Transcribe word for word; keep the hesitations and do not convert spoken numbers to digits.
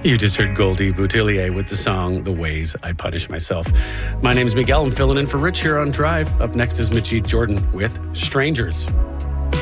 You just heard Goldie Boutillier with the song The Ways I Punish Myself. My name's Miguel. I'm filling in for Rich here on Drive. Up next is Majid Jordan with Strangers.